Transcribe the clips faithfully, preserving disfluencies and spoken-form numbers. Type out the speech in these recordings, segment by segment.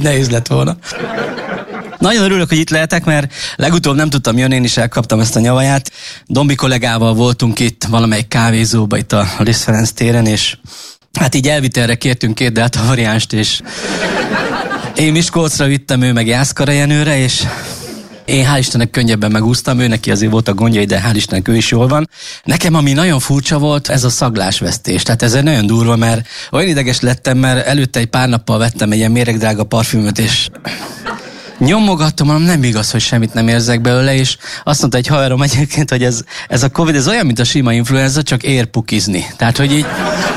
így nehéz lett volna. Nagyon örülök, hogy itt lehetek, mert legutóbb nem tudtam jönni, én is elkaptam ezt a nyavaját. Dombi kollégával voltunk itt valamelyik kávézóba, itt a Liszt Ferenc téren, és hát így elvitelre kértünk két delta variánst, és én Miskolcra vittem, ő meg Jászkara Jenőre, és én hál' Istennek könnyebben megúsztam, ő neki azért voltak gondjai, de hál' Istennek ő is jól van. Nekem ami nagyon furcsa volt, ez a szaglásvesztés. Tehát ez nagyon durva, mert olyan ideges lettem, mert előtte egy pár nappal vettem egy ilyen méregdrága parfümöt, és nyomogattam, mondom, nem igaz, hogy semmit nem érzek belőle, és azt mondta egy haverom egyébként, hogy ez, ez a Covid, ez olyan, mint a sima influenza, csak ér pukizni. Tehát, hogy így...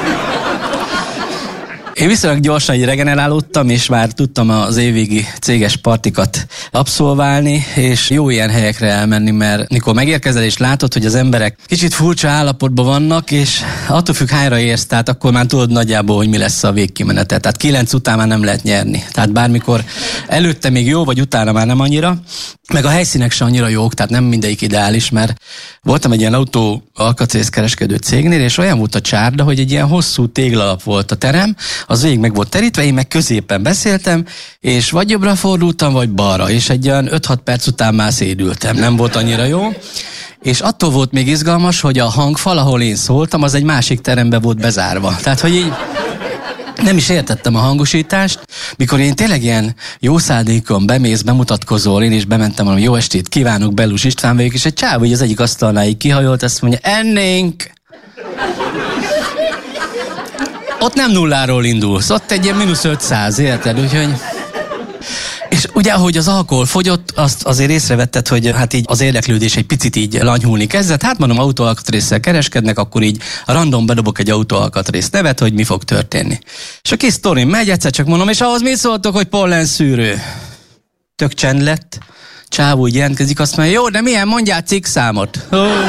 Én viszonylag gyorsan így regenerálódtam, és már tudtam az évvégi céges partikat abszolválni, és jó ilyen helyekre elmenni, mert mikor megérkezel és látod, hogy az emberek kicsit furcsa állapotban vannak, és attól függ, hányra érsz, tehát akkor már tudod nagyjából, hogy mi lesz a végkimenete. Tehát kilenc után már nem lehet nyerni. Tehát bármikor előtte még jó, vagy utána már nem annyira. Meg a helyszínek se annyira jók, tehát nem mindegyik ideális, mert voltam egy ilyen autó alkatrészkereskedő cégnél, és olyan volt a csárda, hogy egy ilyen hosszú téglalap volt a terem, az végig meg volt terítve, én meg középen beszéltem, és vagy jobbra fordultam, vagy balra, és egy olyan öt-hat perc után már szédültem, nem volt annyira jó. És attól volt még izgalmas, hogy a hangfal, ahol én szóltam, az egy másik terembe volt bezárva. Tehát, hogy így nem is értettem a hangosítást, mikor én tényleg ilyen jó szándékon bemész, bemutatkozol, én is bementem, mondom, jó estét kívánok, Bellus István vagyok, és egy csáv, hogy az egyik asztalnál így kihajolt, azt mondja, ennénk! Ott nem nulláról indulsz, ott egy ilyen mínusz ötszáz, érted? Úgyhogy... És ugye, ahogy az alkohol fogyott, azt azért észrevetted, hogy hát így az érdeklődés egy picit így lanyhulni kezdett. Hát mondom, autóalkatrésszel kereskednek, akkor így random bedobok egy autóalkatrész nevet, hogy mi fog történni. És a kis sztorim megy, egyszer csak mondom, és ahhoz mit szóltok, hogy pollen szűrő? Tök csend lett. Csávó úgy jelentkezik, azt mondja, jó, de milyen, mondjál cikkszámot.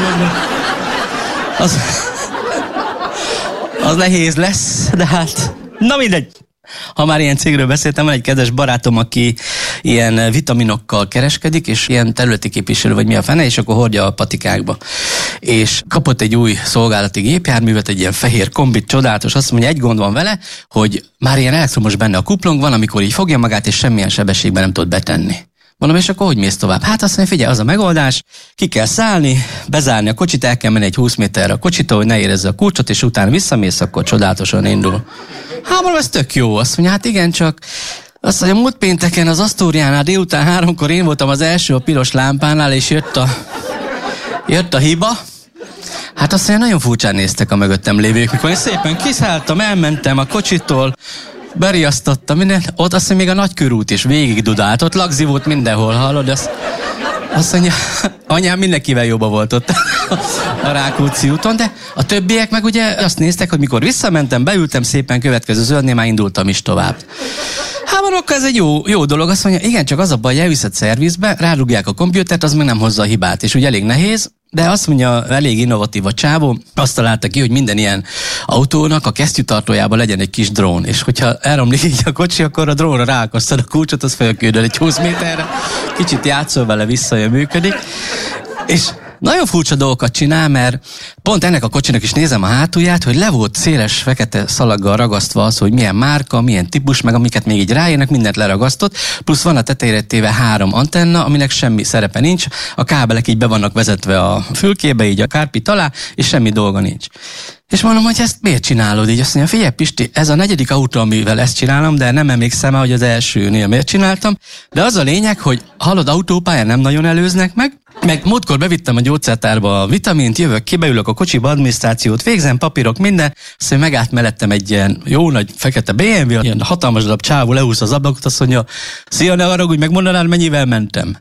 Az, az nehéz lesz, de hát, na mindegy. Ha már ilyen cégről beszéltem, van egy kedves barátom, aki ilyen vitaminokkal kereskedik, és ilyen területi képviselő, vagy mi a fene, és akkor hordja a patikákba. És kapott egy új szolgálati gépjárművet, egy ilyen fehér kombit, csodálatos, azt mondja, egy gond van vele, hogy már ilyen elektromos benne a kuplung van, amikor így fogja magát, és semmilyen sebességben nem tud betenni. Mondom, és akkor hogy mész tovább? Hát azt mondja, figyelj, az a megoldás, ki kell szállni, bezárni a kocsit, el kell menni egy húsz méterre a kocsitól, hogy ne érezze a kulcsot, és utána visszamész, akkor csodálatosan indul. Hát mondom, ez tök jó. Azt mondja, hát igen, csak azt mondja, múlt pénteken az Asztóriánál délután háromkor én voltam az első a piros lámpánál, és jött a, jött a hiba. Hát azt mondja, nagyon furcsán néztek a mögöttem lévők, mikor én szépen kiszálltam, elmentem a kocsitól, beriasztottam minden, ott azt mondja, még a Nagykörút is végig dudált, ott lagzi volt mindenhol, hallod? Azt, azt mondja, anyám mindenkivel jobban volt ott a Rákóczi úton, de a többiek meg ugye azt néztek, hogy mikor visszamentem, beültem szépen következő zöldnél, már indultam is tovább. Hát van, akkor ez egy jó, jó dolog, azt mondja, igen, csak az a baj, hogy elviszed szervizbe, rárugják a kompjútert, az meg nem hozza a hibát, és ugye elég nehéz, de azt mondja, elég innovatív a csávó, azt találta ki, hogy minden ilyen autónak a kesztyűtartójában legyen egy kis drón, és hogyha elromlik így a kocsi, akkor a drónra ráakasztod a kulcsot, az felküldöd egy húsz méterre, kicsit játszol vele, visszajön, működik, és nagyon furcsa dolgokat csinál, mert pont ennek a kocsinak is nézem a hátulját, hogy le volt széles fekete szalaggal ragasztva az, hogy milyen márka, milyen típus, meg amiket még így ráérnek, mindent leragasztott, plusz van a tetejére téve három antenna, aminek semmi szerepe nincs, a kábelek így be vannak vezetve a fülkébe, így a kárpit alá, és semmi dolga nincs. És mondom, hogy ezt miért csinálod így? Azt mondja, figyelj Pisti, ez a negyedik autó, amivel ezt csinálom, de nem emlékszem, hogy az elsőnél miért csináltam. De az a lényeg, hogy hallod, autópályán nem nagyon előznek meg, meg múltkor bevittem a gyógyszertárba a vitamint, jövök ki, beülök a kocsiba, adminisztrációt végzem, papírok, minden, azt mondja, megállt mellettem egy ilyen jó nagy fekete bé em vé, ilyen hatalmas darab csávó, leúsz az ablakot, azt mondja, szia, ne haragudj, megmondanád, mennyivel mentem?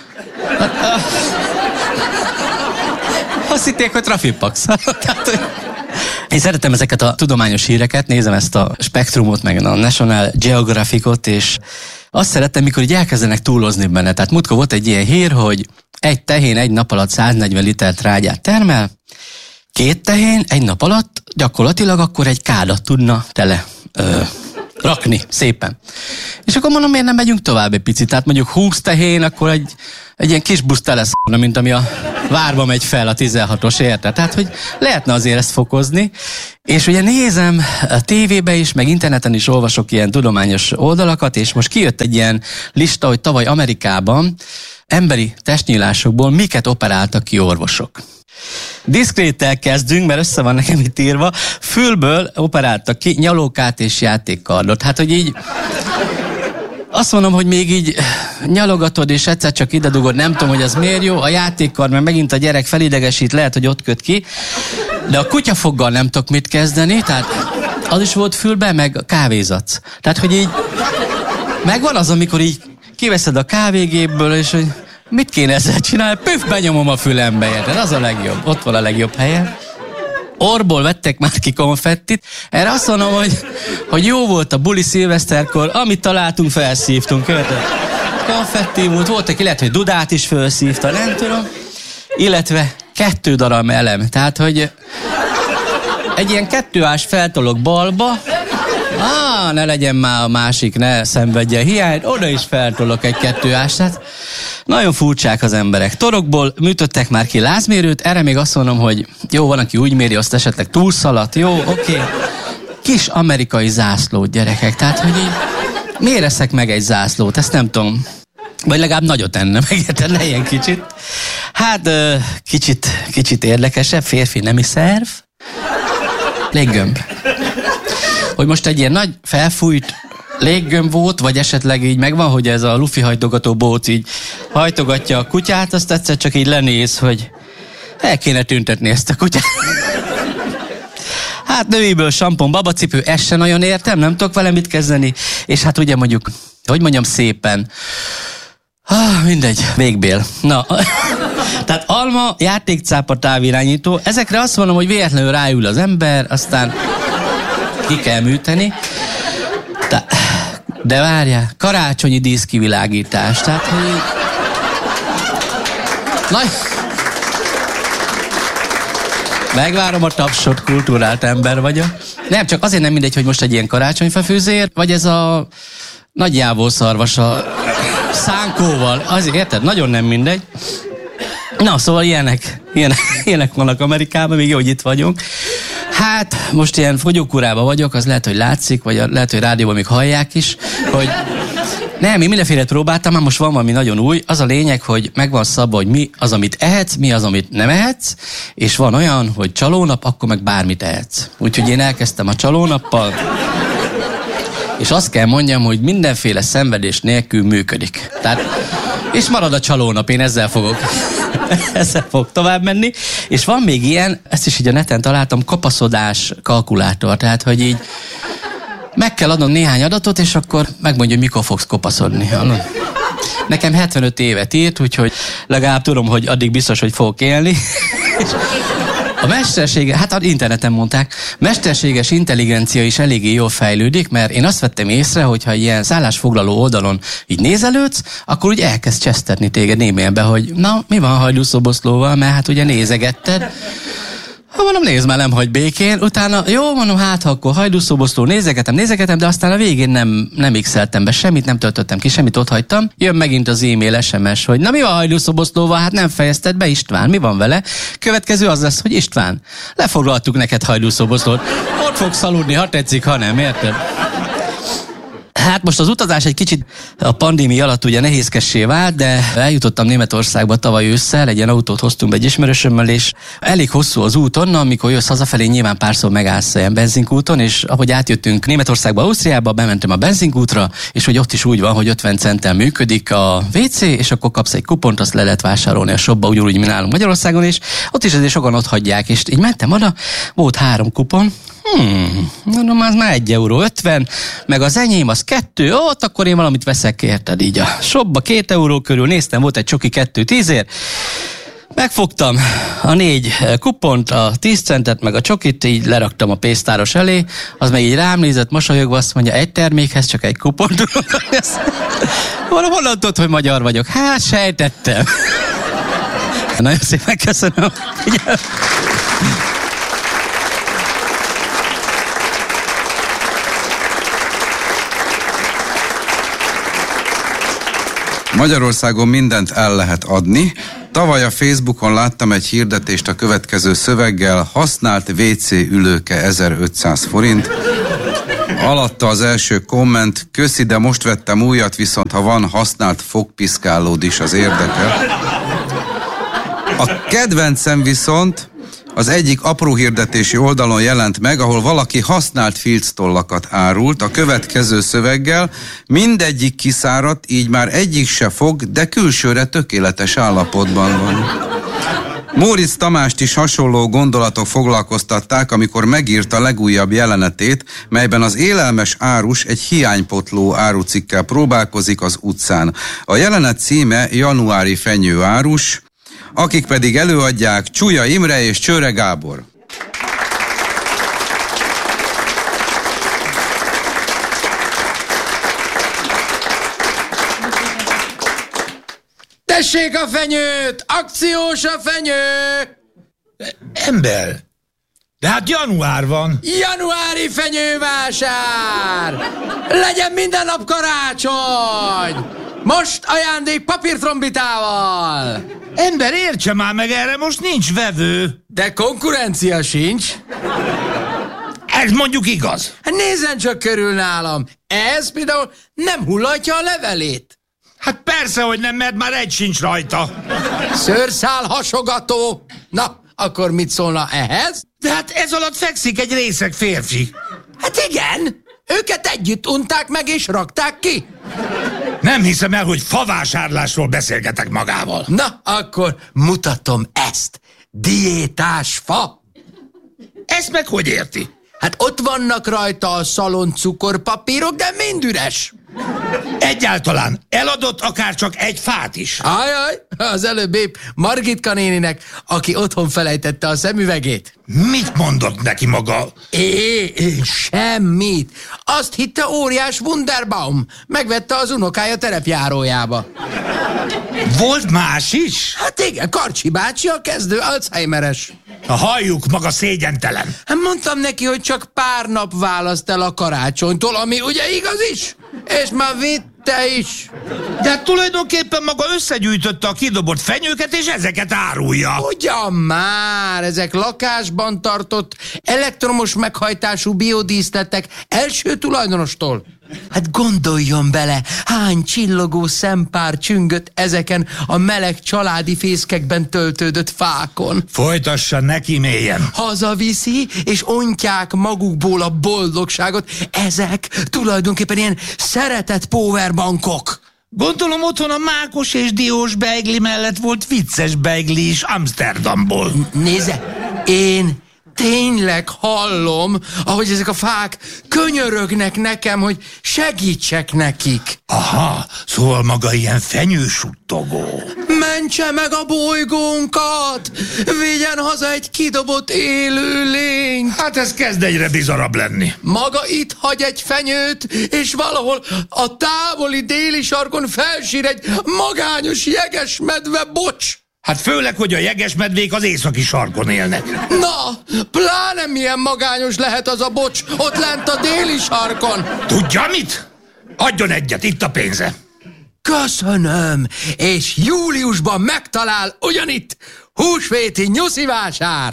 Azt hitték, hogy trafipax. Én szeretem ezeket a tudományos híreket, nézem ezt a Spektrumot, meg a National Geographicot, és azt szeretem, mikor így elkezdenek túlozni benne. Tehát múltkor volt egy ilyen hír, hogy egy tehén egy nap alatt száznegyven liter trágyát termel, két tehén egy nap alatt gyakorlatilag akkor egy kádat tudna tele ö, rakni szépen. És akkor mondom, miért nem megyünk tovább egy picit? Tehát mondjuk húsz tehén, akkor egy, egy ilyen kis busz tele szólna, mint ami a várba megy fel a tizenhatos, érte? Tehát, hogy lehetne azért ezt fokozni. És ugye nézem a tévébe is, meg interneten is olvasok ilyen tudományos oldalakat, és most kijött egy ilyen lista, hogy tavaly Amerikában emberi testnyílásokból miket operáltak ki orvosok. Diszkréttel kezdünk, mert össze van nekem itt írva. Fülből operáltak ki nyalókát és játékkardot. Hát, hogy így... Azt mondom, hogy még így nyalogatod, és egyszer csak ide dugod, nem tudom, hogy az miért jó. A játékkard, mert megint a gyerek felidegesít, lehet, hogy ott köt ki. De a kutyafoggal nem tudok mit kezdeni, tehát az is volt fülben, meg kávézatsz. Tehát, hogy így megvan az, amikor így kiveszed a kávégépből, és hogy mit kéne ezzel csinálni? Püff, benyomom a fülembe, érted? Az a legjobb. Ott van a legjobb helyen. Orból vettek már ki konfettit. Erre azt mondom, hogy, hogy jó volt a buli szilveszterkor, amit találtunk, felszívtunk. Érted? Konfetti volt, volt, aki lehet, hogy dudát is felszívta, nem tudom. Illetve kettő darab elem. Tehát, hogy egy ilyen kettőás feltolok balba, Á, ne legyen már a másik, ne szenvedjen hiányt, oda is feltolok egy kettőást. Tehát nagyon furcsák az emberek. Torokból műtöttek már ki lázmérőt, erre még azt mondom, hogy jó, van, aki úgy méri, azt esetleg túlszaladt, jó, oké. Okay. Kis amerikai zászlót, gyerekek, tehát, hogy így miért eszek meg egy zászlót, ezt nem tudom. Vagy legalább nagyot enne, megérted, ne ilyen kicsit. Hát, kicsit, kicsit érdekesebb, férfi nemi szerv, léggömb. Hogy most egy ilyen nagy felfújt léggömb volt, vagy esetleg így megvan, hogy ez a lufi hajtogató bóc így hajtogatja a kutyát, azt egyszer csak így lenéz, hogy el kéne tüntetni ezt a kutyát. Hát nőiből sampon, babacipő, ezt se nagyon értem, nem tudok vele mit kezdeni. És hát ugye mondjuk, hogy mondjam szépen, ah, mindegy, végbél. Na, tehát alma, játékcápa, távirányító, ezekre azt mondom, hogy véletlenül ráül az ember, aztán ki kell műteni. De, de várjál, karácsonyi díszkivilágítás, tehát, hogy... Nagy... Megvárom a tapsot, kultúrált ember vagyok. Nem, csak azért nem mindegy, hogy most egy ilyen karácsonyfafűzér, vagy ez a nagy jávolszarvas a szánkóval. Azért, érted? Nagyon nem mindegy. Na, szóval ilyenek, ilyenek, ilyenek vannak Amerikában, még jó, hogy itt vagyunk. Hát, most ilyen fogyókúrában vagyok, az lehet, hogy látszik, vagy lehet, hogy rádióban még hallják is, hogy nem, én mindenféle próbáltam, már most van valami nagyon új. Az a lényeg, hogy megvan szabva, hogy mi az, amit ehetsz, mi az, amit nem ehetsz, és van olyan, hogy csalónap, akkor meg bármit ehetsz. Úgyhogy én elkezdtem a csalónappal, és azt kell mondjam, hogy mindenféle szenvedés nélkül működik. Tehát, és marad a csalónap, én ezzel fogok. Ezzel fog tovább menni. És van még ilyen, ezt is így a neten találtam, kapaszodás kalkulátor. Tehát, hogy így meg kell adnom néhány adatot, és akkor megmondja, mikor fogsz kopaszodni. Nekem hetvenöt évet írt, úgyhogy legalább tudom, hogy addig biztos, hogy fogok élni. A mestersége, hát az interneten mondták, mesterséges intelligencia is eléggé jól fejlődik, mert én azt vettem észre, hogyha ilyen szállásfoglaló oldalon így nézelődsz, akkor úgy elkezd csesztetni téged e-mailbe, hogy na, mi van hajdúszoboszlóval, mert hát ugye nézegetted. Ha mondom, nézd már, nem hagy békén. Utána, jó, mondom, hát ha akkor hajdúszoboszló, nézegetem, nézegetem, de aztán a végén nem, nem x-eltem be semmit, nem töltöttem ki, semmit ott hagytam. Jön megint az e-mail, es em es, hogy na mi van hajdúszoboszlóval, hát nem fejezted be, István, mi van vele? Következő az lesz, hogy István, lefoglaltuk neked hajdúszoboszlót. Ott fogsz aludni, ha tetszik, ha nem, érted? Hát most az utazás egy kicsit a pandémia alatt ugye nehézkessé vált, de eljutottam Németországba tavaly ősszel, egy ilyen autót hoztunk be egy ismerősömmel, és elég hosszú az út onnan, amikor jössz hazafelé, nyilván párszor megállsz ilyen benzinkúton, és ahogy átjöttünk Németországba, Ausztriába, bementem a benzinkútra, és hogy ott is úgy van, hogy ötven centtel működik a vé cé, és akkor kapsz egy kupont, azt le lehet vásárolni a shopba, ugyanúgy, mint nálunk Magyarországon, és ott is azért sokan ott hagyják, és így mentem oda, volt három kupon, Hmm, mondom, az már egy euró ötven, meg az enyém az kettő, ott akkor én valamit veszek, érted, így a shopba két euró körül, néztem, volt egy csoki kettő tízért, megfogtam a négy kupont, a tíz centet, meg a csokit, így leraktam a pénztáros elé, az meg így rám nézett, mosolyogva azt mondja, egy termékhez csak egy kupont tudok. Mondom, honnan tudod, hogy magyar vagyok? Hát, sejtettem. Nagyon szépen köszönöm. Magyarországon mindent el lehet adni, Tavaly a Facebookon láttam egy hirdetést a következő szöveggel: használt vé cé ülőke ezerötszáz forint. Alatta az első komment: köszi, de most vettem újat, viszont ha van használt fogpiszkálód is, az érdekel. A kedvencem viszont az egyik apró hirdetési oldalon jelent meg, ahol valaki használt filctollakat árult a következő szöveggel: mindegyik kiszáradt, így már egyik se fog, de külsőre tökéletes állapotban van. Móricz Tamást is hasonló gondolatok foglalkoztatták, amikor megírta legújabb jelenetét, melyben az élelmes árus egy hiánypotló árucikkel próbálkozik az utcán. A jelenet címe Januári fenyőárus, akik pedig előadják Csúlya Imre és Csőre Gábor. Tessék a fenyőt! Akciós a fenyő! Ember, de hát január van. Januári fenyővásár! Legyen minden nap karácsony! Most ajándék papírtrombitával! Ember, értse már meg, erre most nincs vevő. De konkurencia sincs. Ez mondjuk igaz. Hát nézzen csak körül nálam. Ez például nem hullatja a levelét. Hát persze, hogy nem, mert már egy sincs rajta. Szőrszál hasogató. Na, akkor mit szólna ehhez? De hát ez alatt fekszik egy részeg férfi. Hát igen, őket együtt unták meg és rakták ki. Nem hiszem el, hogy favásárlásról beszélgetek magával. Na, akkor mutatom ezt. Diétás fa. Ezt meg hogy érti? Hát ott vannak rajta a szalon cukorpapírok, de mind üres. Egyáltalán eladott akár csak egy fát is. Ajaj, az előbb épp Margitka néninek, aki otthon felejtette a szemüvegét. Mit mondott neki maga? É, é, semmit. Azt hitte óriás Wunderbaum. Megvette az unokája terepjárójába. Volt más is? Hát igen, Karcsi bácsi a kezdő Alzheimeres. A halljuk, maga szégyentelen. Hát mondtam neki, hogy csak pár nap választ el a karácsonytól, ami ugye igaz is. És már vitte is. De hát tulajdonképpen maga összegyűjtötte a kidobott fenyőket, és ezeket árulja. Ugyan már, ezek lakásban tartott elektromos meghajtású biodíszletek első tulajdonostól. Hát gondoljon bele, hány csillogó szempár csüngött ezeken a meleg családi fészkekben töltődött fákon. Folytassa neki mélyen. Hazaviszi, és ontják magukból a boldogságot. Ezek tulajdonképpen ilyen szeretett powerbankok. Gondolom otthon a mákos és diós beigli mellett volt vicces beigli is Amsterdamból. Nézze, én tényleg hallom, ahogy ezek a fák könyörögnek nekem, hogy segítsek nekik. Aha, szóval maga ilyen fenyősuttogó. Mentse meg a bolygónkat! Vigyen haza egy kidobott élőlényt! Hát ez kezd egyre bizarabb lenni. Maga itt hagy egy fenyőt, és valahol a távoli déli sarkon felsír egy magányos jegesmedve, bocs! Hát főleg, hogy a jegesmedvék az északi sarkon élnek. Na, pláne milyen magányos lehet az a bocs ott lent a déli sarkon. Tudja mit? Adjon egyet, itt a pénze. Köszönöm, és júliusban megtalál ugyanitt húsvéti nyuszi vásár.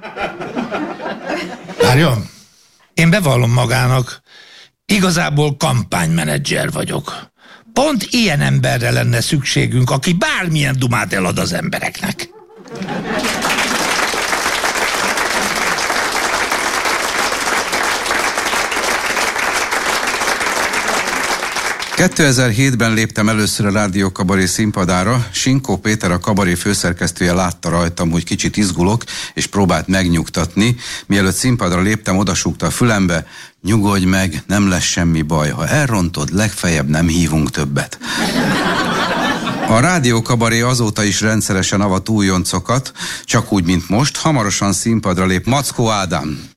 Várjon, én bevallom magának, igazából kampánymenedzser vagyok. Pont ilyen emberre lenne szükségünk, aki bármilyen dumát elad az embereknek. kétezer-hétben léptem először a Rádió Kabaré színpadára. Sinkó Péter, a kabaré főszerkesztője látta rajtam, hogy kicsit izgulok, és próbált megnyugtatni. Mielőtt színpadra léptem, odasúgta a fülembe: nyugodj meg, nem lesz semmi baj. Ha elrontod, legfeljebb nem hívunk többet. A Rádió Kabaré azóta is rendszeresen avat újoncokat, csak úgy, mint most. Hamarosan színpadra lép Mackó Ádám.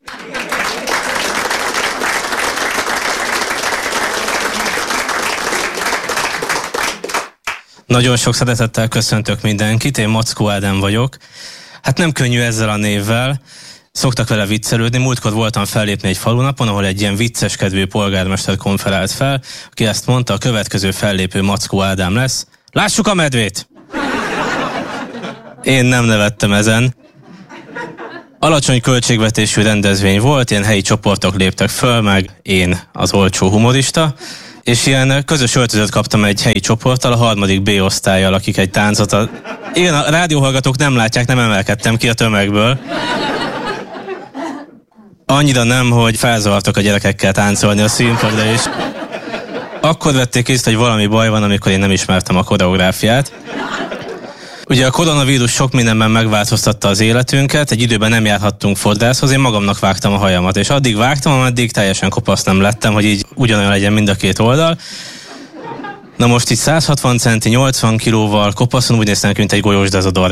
Nagyon sok szeretettel köszöntök mindenkit, én Mackó Ádám vagyok. Hát nem könnyű ezzel a névvel, szoktak vele viccelődni. Múltkor voltam fellépni egy falunapon, ahol egy ilyen vicceskedvű polgármester konferált fel, aki ezt mondta: a következő fellépő Mackó Ádám lesz. Lássuk a medvét! Én nem nevettem ezen. Alacsony költségvetésű rendezvény volt, ilyen helyi csoportok léptek föl, meg én, az olcsó humorista, és ilyen közös öltözőt kaptam egy helyi csoporttal, a harmadik B osztályjal, akik egy táncot... A... Igen, a rádióhallgatók nem látják, nem emelkedtem ki a tömegből. Annyira nem, hogy felzavartak a gyerekekkel táncolni a színpadra, és akkor vették észre, hogy valami baj van, amikor én nem ismertem a koreográfiát. Ugye a koronavírus sok mindenben megváltoztatta az életünket, egy időben nem járhattunk fodrászhoz, én magamnak vágtam a hajamat, és addig vágtam, ameddig teljesen kopasz nem lettem, hogy így ugyanolyan legyen mind a két oldal. Na most itt száz hatvan centi, nyolcvan kilóval kopaszon úgy néztem, mint egy golyós dezodor.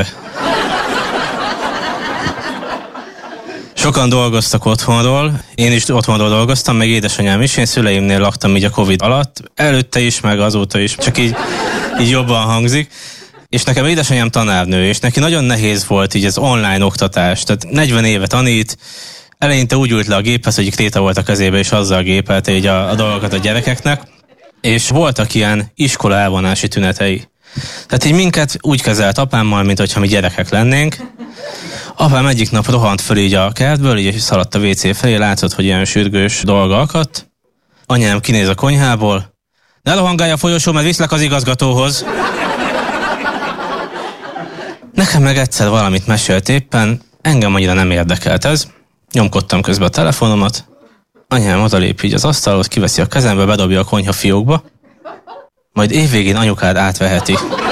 Sokan dolgoztak otthonról, én is otthonról dolgoztam, meg édesanyám is, én szüleimnél laktam így a Covid alatt, előtte is, meg azóta is, csak így, így jobban hangzik. És nekem édesanyám tanárnő, és neki nagyon nehéz volt így az online oktatás, tehát negyven éve tanít, eleinte úgy ült le a géphez, hogy kréta volt a kezébe, és azzal gépelt így a, a dolgokat a gyerekeknek, és voltak ilyen iskola elvonási tünetei. Tehát így minket úgy kezelt apámmal, mint hogyha mi gyerekek lennénk. Apám egyik nap rohant föl így a kertből, így szaladt a vé cé felé, látszott, hogy ilyen sürgős dolga akadt. Anyám kinéz a konyhából. Ne rohangálj a folyosó, mert viszlek az igazgatóhoz. Nekem meg egyszer valamit mesélt éppen, engem annyira nem érdekelt ez. Nyomkodtam közben a telefonomat. Anyám odalép így az asztalhoz, kiveszi a kezembe, bedobja a konyha fiókba. Majd évvégén anyukád átveheti.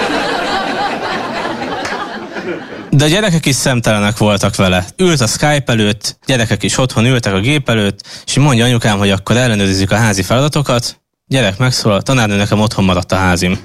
De a gyerekek is szemtelenek voltak vele. Ült a Skype előtt, gyerekek is otthon ültek a gép előtt, és mondja anyukám, hogy akkor ellenőrizzük a házi feladatokat. Gyerek megszólal, tanárnő, nekem otthon maradt a házim.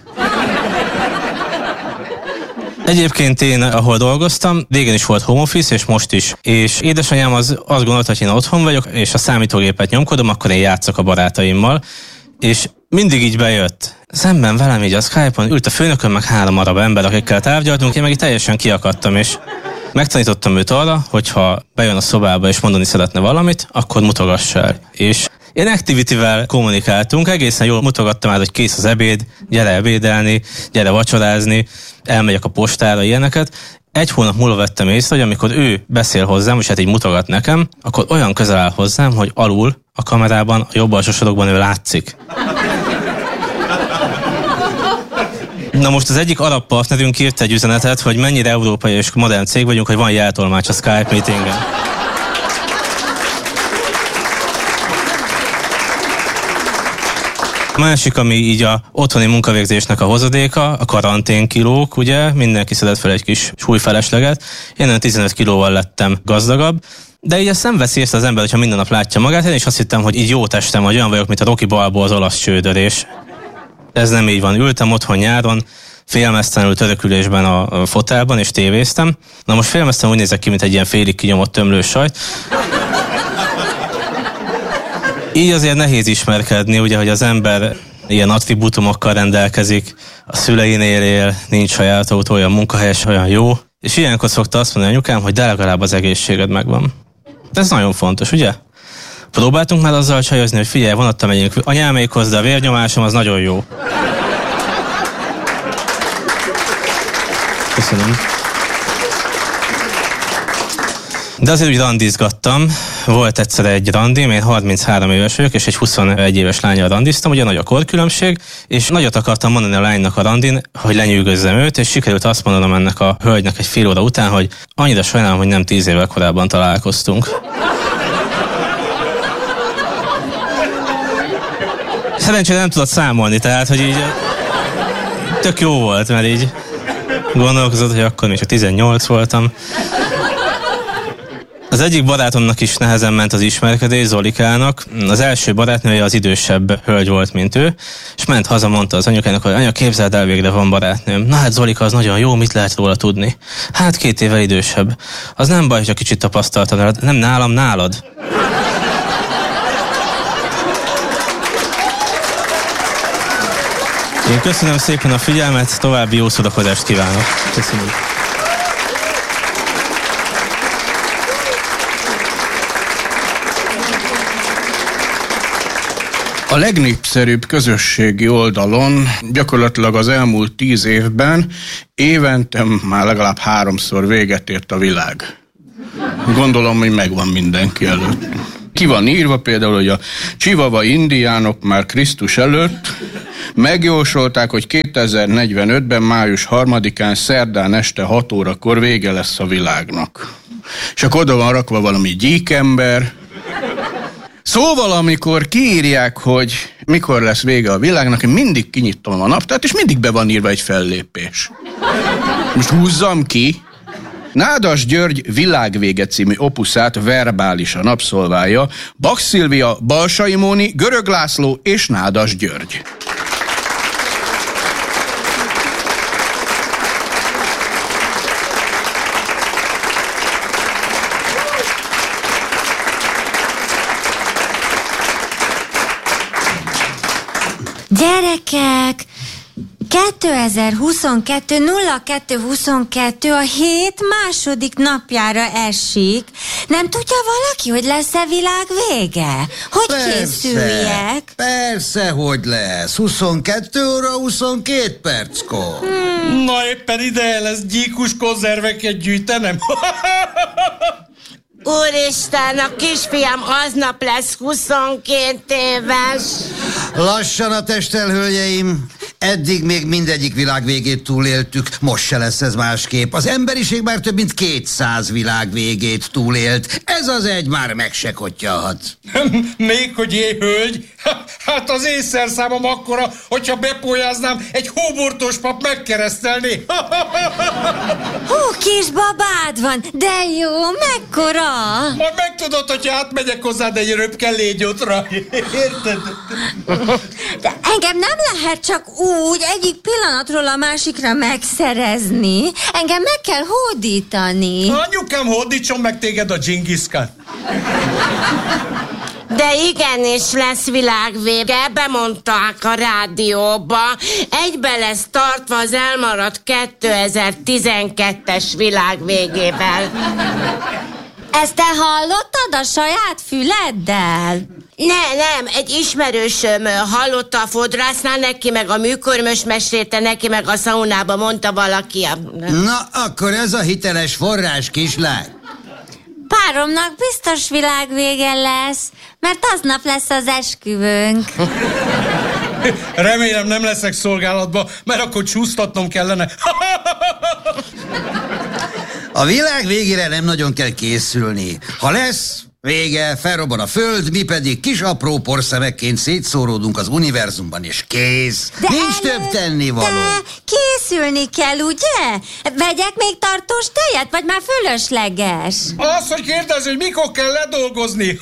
Egyébként én, ahol dolgoztam, régen is volt home office, és most is. És édesanyám az azt gondolta, hogy én otthon vagyok, és a számítógépet nyomkodom, akkor én játszok a barátaimmal. És mindig így bejött. Szemben velem így a Skype-on ült a főnökön, meg három arab ember, akikkel tárgyaltunk, én meg így teljesen kiakadtam, és megtanítottam őt arra, hogyha bejön a szobába és mondani szeretne valamit, akkor mutogassa el. És ilyen activity-vel kommunikáltunk, egészen jól mutogattam át, hogy kész az ebéd, gyere ebédelni, gyere vacsorázni, elmegyek a postára, ilyeneket. Egy hónap múlva vettem észre, hogy amikor ő beszél hozzám, és hát így mutogat nekem, akkor olyan közel áll hozzám, hogy alul a kamerában, a jobb alsó sorokban ő látszik. Na most az egyik arab partnerünk írt egy üzenetet, hogy mennyire európai és modern cég vagyunk, hogy van jeltolmács a Skype meetingen. A másik, ami így a otthoni munkavégzésnek a hozadéka, a karanténkilók, ugye, mindenki szedett fel egy kis súlyfelesleget. Én olyan tizenöt kilóval lettem gazdagabb, de így ezt nem veszi észre az ember, hogyha minden nap látja magát. Én is azt hittem, hogy így jó testem, hogy olyan vagyok, mint a Rocky Balboa, az olasz csődörés. Ez nem így van. Ültem otthon nyáron, félmeztelenül törökülésben a fotelban, és tévéztem. Na most félmeztelen úgy nézek ki, mint egy ilyen félig kinyomott tömlős sajt. Így azért nehéz ismerkedni, ugye, hogy az ember ilyen attribútumokkal rendelkezik, a szüleinél él, nincs saját autója, a munkahelyes olyan jó, és ilyenkor szokta azt mondani anyukám, hogy de legalább az egészséged megvan. Ez nagyon fontos, ugye? Próbáltunk már azzal csajozni, hogy figyelj, vonattal megyünk anyámékhoz, de a vérnyomásom az nagyon jó. Köszönöm. De azért úgy randizgattam. Volt egyszer egy randim, én harminchárom éves vagyok, és egy huszonegy éves lányal randiztam, ugye nagy a korkülönbség, és nagyot akartam mondani a lánynak a randin, hogy lenyűgözzem őt, és sikerült azt mondanom ennek a hölgynek egy fél óra után, hogy annyira sajnálom, hogy nem tíz évvel korábban találkoztunk. Szerencsére nem tudott számolni, tehát, hogy így tök jó volt, mert így gondolkozott, hogy akkor még csak tizennyolc voltam. Az egyik barátomnak is nehezen ment az ismerkedés, Zolikának. Az első barátnője az idősebb hölgy volt, mint ő, és ment haza, mondta az anyukának, hogy anya, képzeld el, végre van barátnőm. Na hát Zolika az nagyon jó, mit lehet róla tudni? Hát két évvel idősebb. Az nem baj, hogy a kicsit tapasztaltad, nem nálam, nálad. Én köszönöm szépen a figyelmet, további jó szórakozást kívánok. Köszönöm. A legnépszerűbb közösségi oldalon gyakorlatilag az elmúlt tíz évben évente már legalább háromszor véget ért a világ. Gondolom, hogy megvan mindenki előtt. Ki van írva például, hogy a csivava indiánok már Krisztus előtt megjósolták, hogy kétezer-negyvenötben május harmadikán szerdán este hat órakor vége lesz a világnak. És akkor oda van rakva valami gyíkember. Szóval, amikor kiírják, hogy mikor lesz vége a világnak, én mindig kinyitom a naptárt, és mindig be van írva egy fellépés. Most húzzam ki. Nádas György Világvége című opuszát verbálisan abszolválja Bak Szilvia, Balsai Móni, Görög László és Nádas György. Gyerekek, kétezer-huszonkettő nulla kettő huszonkettő a hét második napjára esik. Nem tudja valaki, hogy lesz-e világ vége? Hogy Persze, készüljek? Persze, hogy lesz. huszonkettő óra huszonkettő perckor. Hmm. Na éppen ideje lesz gyíkus konzerveket gyűjtenem. Úristen, a kisfiam aznap lesz huszonkét éves. Lassan a testtel, hölgyeim. Eddig még mindegyik világ végét túléltük, most se lesz ez másképp. Az emberiség már több mint kétszáz világ végét túlélt. Ez az egy már meg se kottyahat. Még hogy é, hölgy? Hát az én szerszámom akkora, hogyha bepólyáznám, egy hóbortos pap megkeresztelné. Hú, kis babád van, de jó, mekkora? Majd megtudod, hogyha átmegyek hozzád egy röpke légyótra. Érted? De engem nem lehet csak úgy egyik pillanatról a másikra megszerezni. Engem meg kell hódítani. Anyukám, hódítson meg téged a Dzsingiszkán. De igenis lesz világvége, bemondták a rádióba. Egybe lesz tartva az elmaradt kétezer-tizenkettes világ végével. Ezt te hallottad a saját füleddel? Ne, nem, egy ismerősöm hallotta a fodrásznál, neki meg a műkörmös mesélte, neki meg a szaunába, mondta valaki. A... Na, akkor ez a hiteles forrás, kislány. Páromnak biztos világvége lesz, mert aznap lesz az esküvőnk. Remélem nem leszek szolgálatban, mert akkor csúsztatnom kellene. A világ végére nem nagyon kell készülni. Ha lesz vége, felrobban a föld, mi pedig kis apró porszemekként szétszóródunk az univerzumban, és kész. De Nincs elő, több tennivaló. De készülni kell, ugye? Vegyek még tartós tejet, vagy már fölösleges? Az, hogy kérdez, hogy mikor kell ledolgozni.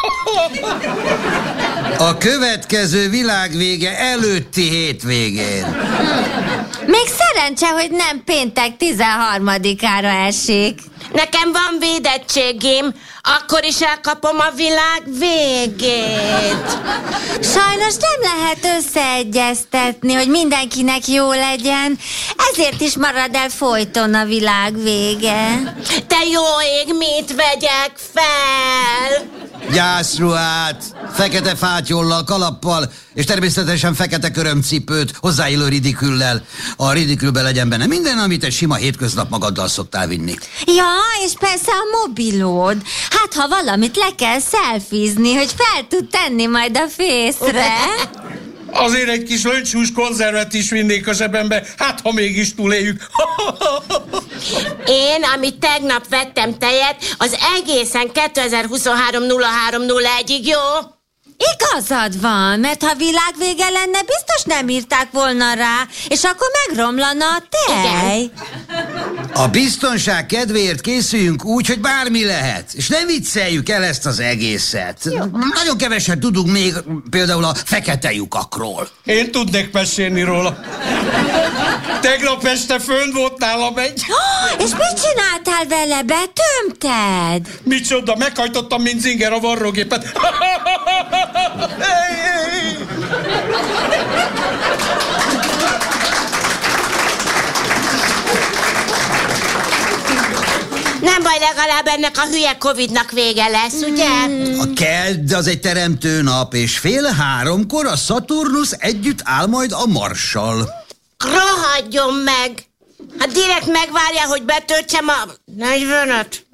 A következő világvége előtti hétvégén. Még szerencse, hogy nem péntek tizenharmadikára esik. Nekem van védettségim, akkor is elkapom a világ végét. Sajnos nem lehet összeegyeztetni, hogy mindenkinek jó legyen, ezért is marad el folyton a világ vége. Te jó ég, mit vegyek fel? Gyászruhát, fekete fátyollal, kalappal, és természetesen fekete körömcipőt, hozzáillő ridiküllel. A ridikülbe legyen benne minden, amit egy sima hétköznap magaddal szoktál vinni. Ja, és persze a mobilód. Hát, ha valamit le kell szelfizni, hogy fel tud tenni majd a fészre. Azért egy kis löncshús konzervet is vinnék a zsebembe, hát ha mégis túléljük. Én, amit tegnap vettem tejet, az egészen kétezer-huszonhárom nulla három nulla egyig, jó? Igazad van, mert ha világvége lenne, biztos nem írták volna rá, és akkor megromlana a tej. Igen. A biztonság kedvéért készüljünk úgy, hogy bármi lehet. És ne vicceljük el ezt az egészet. Jó. Nagyon keveset tudunk még például a fekete lyukakról. Én tudnék mesélni róla. Tegnap este fönn volt nálam egy. És mit csináltál vele? Betömted? Micsoda, meghajtottam, mint zinger a varrógépet. Nem baj, majd legalább ennek a hülye Covidnak vége lesz, ugye? A kedd az egy teremtő nap, és fél háromkor a Szaturnusz együtt áll majd a Marssal. Rohadjon meg! Hát direkt megvárja, hogy betöltsem a negyvenöt.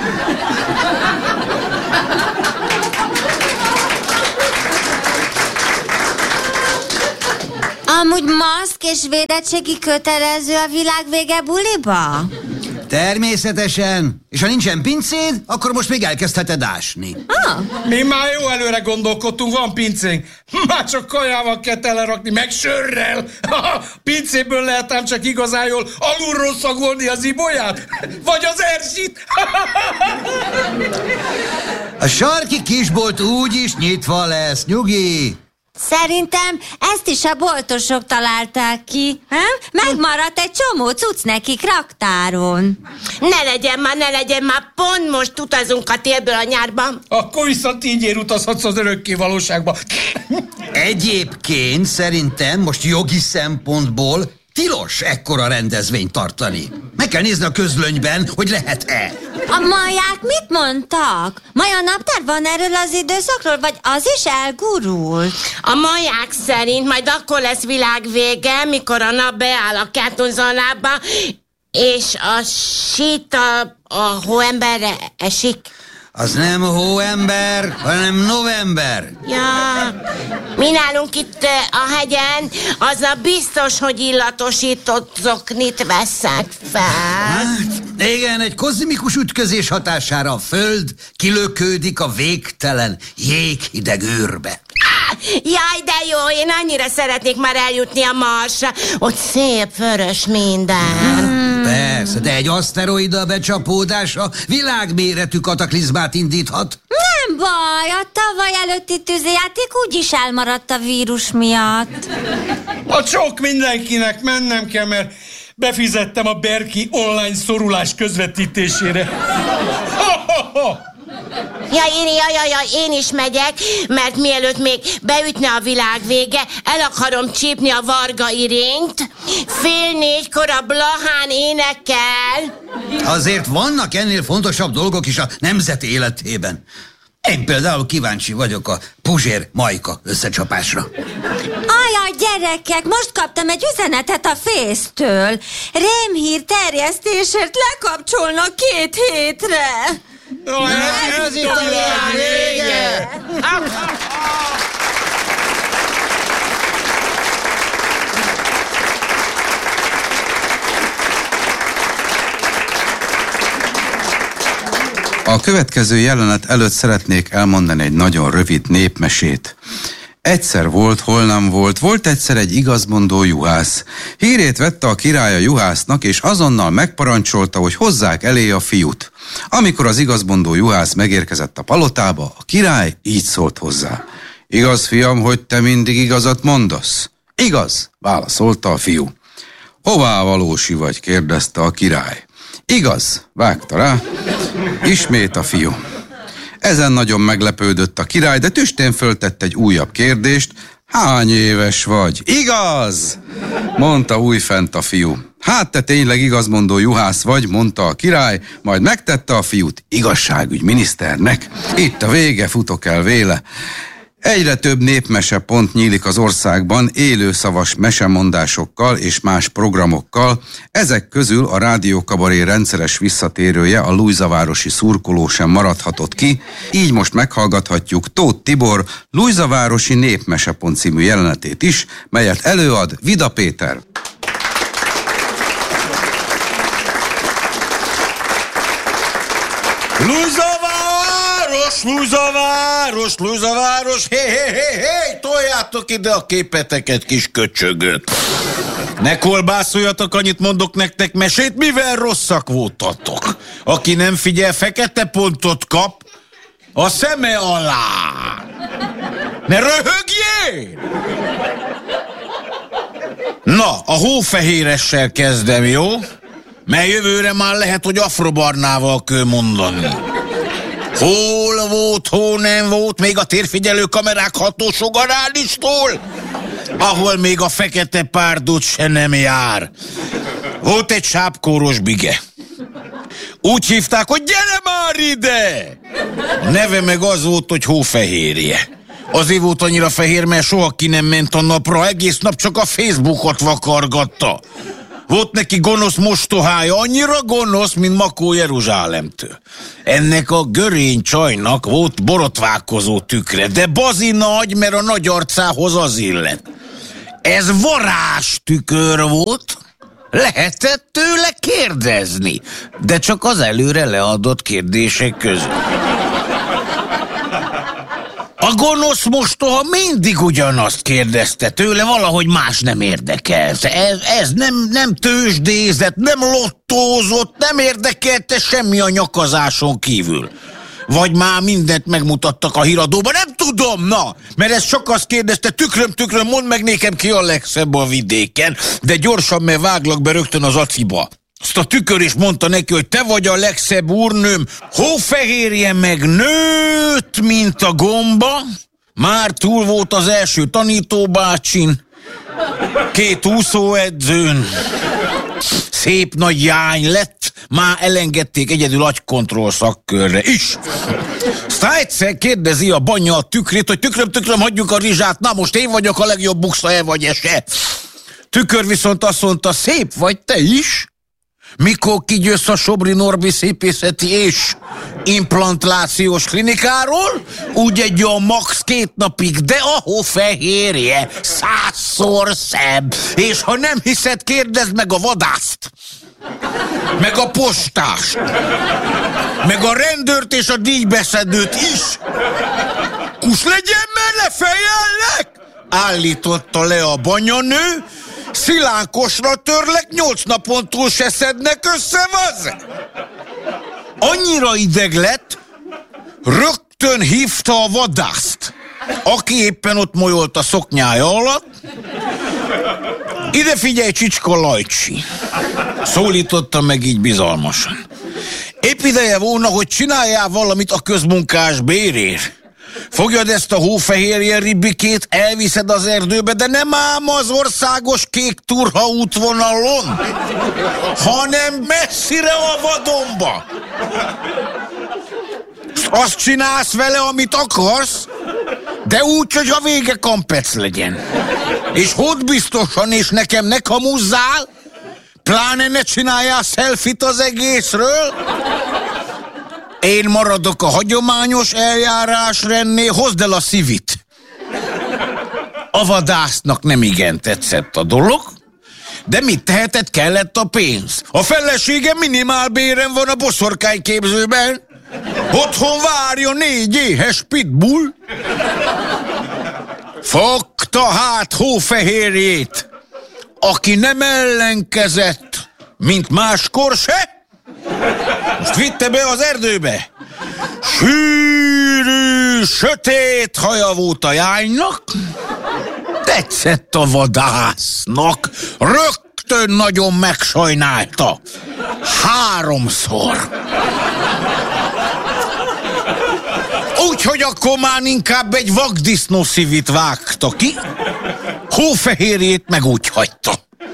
Amúgy maszk és védettségi kötelező a világvége buliba? Természetesen. És ha nincsen pincéd, akkor most még elkezdheted ásni. Ah. Mi már jó előre gondolkodtunk, van pincénk. Már csak kajával kell telerakni, meg sörrel. Pincéből lehet ám csak igazán jól alulról szagolni az ibolyát? Vagy az ersit? A sarki kisbolt úgyis nyitva lesz, nyugi. Szerintem ezt is a boltosok találták ki. Ha? Megmaradt egy csomó cucc nekik raktáron. Ne legyen már, ne legyen már, pont most utazunk a télből a nyárba. Akkor viszont így ér utazhatsz az örökké valóságba. Egyébként szerintem most jogi szempontból tilos ekkora rendezvényt tartani. Meg kell nézni a közlönyben, hogy lehet-e. A maják mit mondtak? Maja naptár van erről az időszakról, vagy az is elgurult? A maják szerint majd akkor lesz világvége, mikor a nap beáll a Kettőzónába, és a sít a, a hóemberre esik. Az nem hóember, hanem november. Ja, mi nálunk itt a hegyen, aznap biztos, hogy illatosított zoknit veszek fel. Hát, igen, egy kozmikus ütközés hatására a Föld kilökődik a végtelen jéghideg űrbe. Jaj, de jó, én annyira szeretnék már eljutni a Marsra, ott szép vörös minden. Hmm. Persze, de egy aszteroida becsapódása világméretű kataklizmát indíthat. Nem baj, a tavaly előtti tűzijáték úgyis elmaradt a vírus miatt. A csók mindenkinek, mennem kell, mert befizettem a Berki online szorulás közvetítésére. Ha, ha, ha. Ja, én, ja, ja, ja, én is megyek, mert mielőtt még beütne a világ vége, el akarom csípni a Varga Irényt. Fél négykor a Blahán énekel. Azért vannak ennél fontosabb dolgok is a nemzet életében. Én például kíváncsi vagyok a Puzsér-Majka összecsapásra. Ajaj, gyerekek, most kaptam egy üzenetet a Fésztől. Rémhír terjesztésért lekapcsolnak két hétre. No, ez, ez itt a világ vége! A következő jelenet előtt szeretnék elmondani egy nagyon rövid népmesét. Egyszer volt, hol nem volt, volt egyszer egy igazmondó juhász. Hírét vette a király a juhásznak, és azonnal megparancsolta, hogy hozzák elé a fiút. Amikor az igazmondó juhász megérkezett a palotába, a király így szólt hozzá. Igaz, fiam, hogy te mindig igazat mondasz? Igaz, válaszolta a fiú. Hová valósi vagy? Kérdezte a király. Igaz, vágta rá. Ismét a fiú. Ezen nagyon meglepődött a király, de tüstén föltett egy újabb kérdést. Hány éves vagy? Igaz! Mondta újfent a fiú. Hát te tényleg igazmondó juhász vagy, mondta a király, majd megtette a fiút igazságügyminiszternek. Itt a vége, futok el véle. Egyre több népmese pont nyílik az országban élőszavas mesemondásokkal és más programokkal. Ezek közül a Rádió Kabaré rendszeres visszatérője, a Lujzavárosi szurkoló sem maradhatott ki. Így most meghallgathatjuk Tóth Tibor Lujzavárosi Népmesepont című jelenetét is, melyet előad Vida Péter. Lujzaváros, Lujzaváros, Lujzaváros, hé, hé, hé, hé, toljátok ide a képeteket, kis köcsögök. Ne kolbászoljatok, annyit mondok nektek mesét, mivel rosszak voltatok. Aki nem figyel, fekete pontot kap a szeme alá. Ne röhögjél! Na, a hófehéressel kezdem, jó? Mert jövőre már lehet, hogy afrobarnával kell mondani. Hol volt, hol nem volt, még a térfigyelő kamerák hatósugarán is tól, ahol még a fekete párdút se nem jár. Volt egy sápkóros bige. Úgy hívták, hogy gyere már ide! A neve meg az volt, hogy Hófehérje. Azért volt annyira fehér, mert soha ki nem ment a napra, egész nap csak a Facebookot vakargatta. Volt neki gonosz mostohája, annyira gonosz, mint Makó Jeruzsálemtől. Ennek a görény csajnak volt borotválkozó tükre, de bazi nagy, mert a nagy arcához az illet. Ez varázs tükör volt, lehetett tőle kérdezni, de csak az előre leadott kérdések között. A gonosz mostoha mindig ugyanazt kérdezte tőle, valahogy más nem érdekelte. Ez, ez nem, nem tőzsdézett, nem lottózott, nem érdekelte semmi a nyakazáson kívül. Vagy már mindent megmutattak a híradóban, nem tudom, na, mert ez csak azt kérdezte, tükröm, tükröm, mondd meg nékem ki a legszebb a vidéken, de gyorsan, mert váglak be rögtön az aciba. Azt a tükör is mondta neki, hogy te vagy a legszebb úrnőm, Hófehérje meg nőtt, mint a gomba, már túl volt az első tanítóbácsin, két úszóedzőn, szép nagy jány lett, már elengedték egyedül agykontroll szakkörre is. Aztán egyszer kérdezi a banya a tükrét, hogy tükröm, tükröm, hagyjuk a rizsát, na most én vagyok a legjobb buksa-e vagy ese. Tükör viszont azt mondta, szép vagy te is? Mikor kigyősz a Sobri Norbi szépészeti és implantációs klinikáról, úgy egy a max két napig, de a Hófehérje százszor szebb. És ha nem hiszed, kérdezd meg a vadászt, meg a postást, meg a rendőrt és a díjbeszedőt is. Kus legyen, mert lefejellek! Állította le a banyanő. Szilánkosra törlek, nyolc napon túl se szednek össze, vaz! Annyira ideg lett, rögtön hívta a vadászt, aki éppen ott molyolt a szoknyája alatt. Ide figyelj, Csicska Lajcsi! Szólította meg így bizalmasan. Épp ideje volna, hogy csináljál valamit a közmunkás bérért. Fogjad ezt a Hófehérje ribbikét, elviszed az erdőbe, de nem ám az országos kék turha útvonalon, hanem messzire a vadonba. Azt csinálsz vele, amit akarsz, de úgy, hogy a vége kampec legyen. És hogy biztosan, és nekem ne kamuzzál, pláne ne csináljál selfit az egészről. Én maradok a hagyományos eljárásrendnél, hozd el a szivit. A vadásznak nem igen tetszett a dolog, de mit tehetett, kellett a pénz. A felesége minimálbéren van a boszorkányképzőben. Otthon várja négy éhes pitbull. Fogta hát Hófehérjét, aki nem ellenkezett, mint máskor se. Most vitte be az erdőbe. Sűrű, sötét haja volt a jánynak. Tetszett a vadásznak. Rögtön nagyon megsajnálta. Háromszor. Úgyhogy akkor már inkább egy vakdisznó szívit vágta ki. Hófehérjét meg úgy hagyta.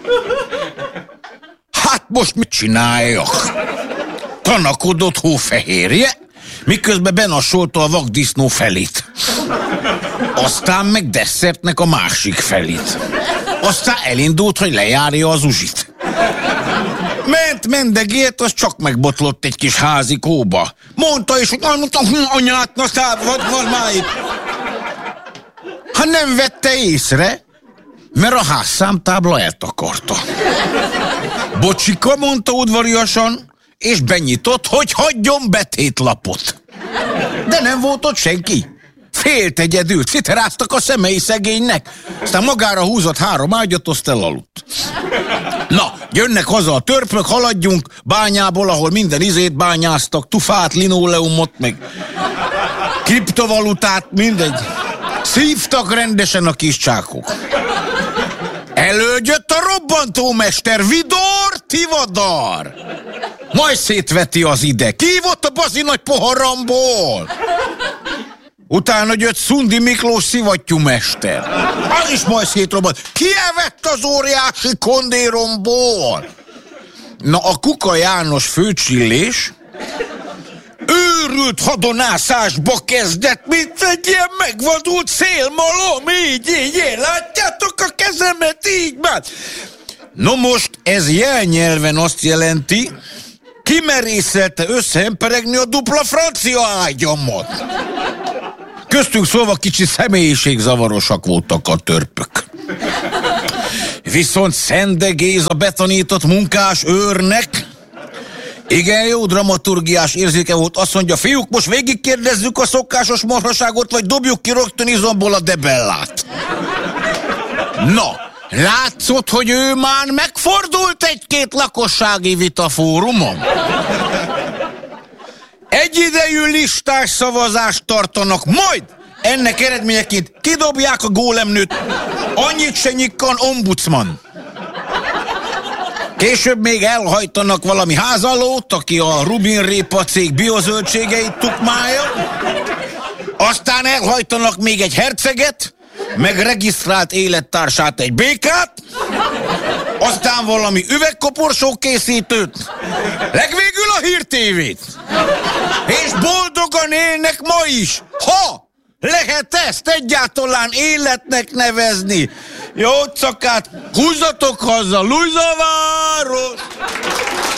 Hát most mit csináljak? Tanakodott Hófehérje, miközben benasolta a vakdisznó felét. Aztán meg desszertnek a másik felét. Aztán elindult, hogy lejárja az uzsit. Ment, mendegélt, az csak megbotlott egy kis házikóba. Mondta is, hogy anyát, na száll, vagy van már itt. Ha nem vette észre, mert a házszámtábla eltakarta. Bocsika, mondta udvariasan, és benyitott, hogy hagyjon betétlapot. De nem volt ott senki. Félt egyedül, citeráztak a szemei szegénynek. Aztán magára húzott három ágyat, azt elaludt. Na, jönnek haza a törpök, haladjunk bányából, ahol minden izét bányáztak, tufát, linoleumot, meg kriptovalutát, mindegy. Szívtak rendesen a kis csákok. Elődjött a robbantómester, Vidor Tivadar. Majd szétveti az ide. Kívott a bazi nagy poharamból. Utána jött Szundi Miklós szivattyúmester. Az is majd szétrobbant. Ki elvett az óriási kondéromból? Na, a Kuka János főcsillés őrült hadonászásba kezdett, mint egy ilyen megvadult szélmalom, így, így, így, látjátok a kezemet, így már. No most ez jelnyelven azt jelenti, kimerészelte összeemperegni a dupla francia ágyamat. Köztünk szólva kicsi személyiségzavarosak voltak a törpök. Viszont Szende Géza betanított munkás őrnek igen jó dramaturgiás érzéke volt. Azt mondja, fiúk, most végigkérdezzük a szokásos marhaságot, vagy dobjuk ki rögtön izomból a debellát. Na, látszott, hogy ő már megfordult egy-két lakossági vitafórumon. Egyidejű listás szavazást tartanak, majd ennek eredményeként kidobják a gólemnőt. Annyit se nyikkan ombudsman. Később még elhajtanak valami házalót, aki a Rubin Répa cég biozöldségeit tukmálja. Aztán elhajtanak még egy herceget, meg regisztrált élettársát, egy békát. Aztán valami üvegkoporsó készítőt. Legvégül a Hír té vét. És boldogan élnek ma is. Ha lehet ezt egyáltalán életnek nevezni. Jó, csak hát húzzatok haza, lujzavár!